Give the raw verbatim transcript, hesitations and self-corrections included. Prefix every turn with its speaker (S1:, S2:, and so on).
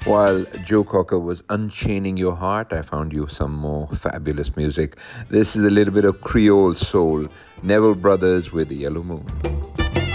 S1: While Joe Cocker was unchaining your heart, I found you some more fabulous music. This is a little bit of Creole soul. Neville Brothers with Yellow Moon.